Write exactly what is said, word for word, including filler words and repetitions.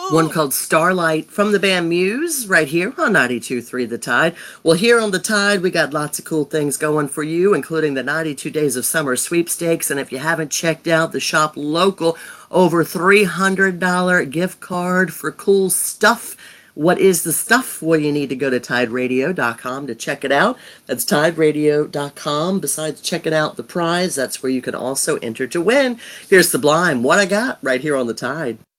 One called Starlight from the band Muse, right here on ninety-two point three The Tide. Well, here on The Tide, we got lots of cool things going for you, including the ninety-two Days of Summer sweepstakes. And if you haven't checked out the Shop Local, over three hundred dollars gift card for cool stuff. What is the stuff? Well, you need to go to tide radio dot com to check it out. That's tide radio dot com. Besides checking out the prize, that's where you can also enter to win. Here's Sublime, What I Got, right here on The Tide.